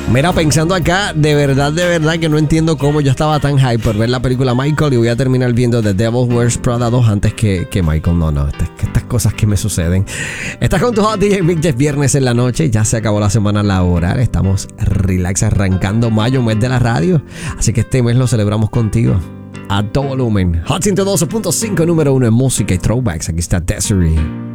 Mira, pensando acá, de verdad que no entiendo cómo yo estaba tan hype por ver la película Michael y voy a terminar viendo The Devil Wears Prada 2 antes que Michael. No, estas cosas que me suceden. Estás con tu Hot DJ Mix, es viernes en la noche, ya se acabó la semana laboral, estamos relax arrancando mayo, mes de la radio, así que este mes lo celebramos contigo a todo volumen. Hot 102.5, número 1 en música y throwbacks, aquí está Desiree.